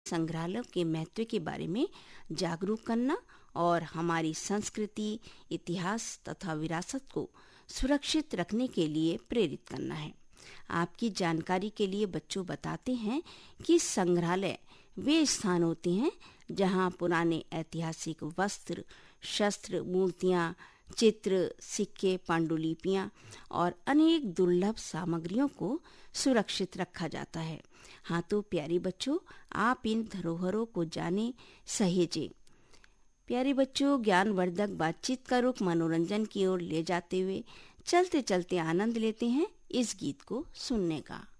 संग्रहालयों के महत्व के बारे में जागरूक करना और हमारी संस्कृति, इतिहास तथा विरासत को सुरक्षित रखने के लिए प्रेरित करना है। आपकी जानकारी के लिए बच्चों बताते हैं कि संग्रहालय वे स्थान होते हैं जहां पुराने ऐतिहासिक वस्त्र, शस्त्र, मूर्तियां, चित्र, सिक्के, पांडुलिपियां और अनेक दुर्लभ सामग्रियों को सुरक्षित रखा जाता है। हाँ तो प्यारे बच्चों, आप इन धरोहरों को जाने, सहेजें। प्यारे बच्चों, ज्ञानवर्धक बातचीत का रुख मनोरंजन की ओर ले जाते हुए चलते चलते आनंद लेते हैं इस गीत को सुनने का।